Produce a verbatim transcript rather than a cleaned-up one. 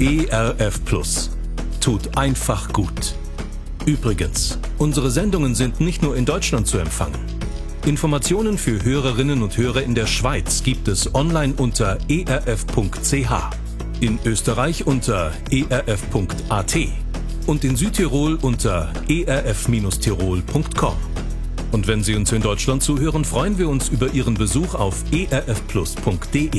E R F Plus. Tut einfach gut. Übrigens, unsere Sendungen sind nicht nur in Deutschland zu empfangen. Informationen für Hörerinnen und Hörer in der Schweiz gibt es online unter e r f punkt c h, in Österreich unter e r f punkt a t und in Südtirol unter e r f Tirol punkt com. Und wenn Sie uns in Deutschland zuhören, freuen wir uns über Ihren Besuch auf e r f plus punkt d e.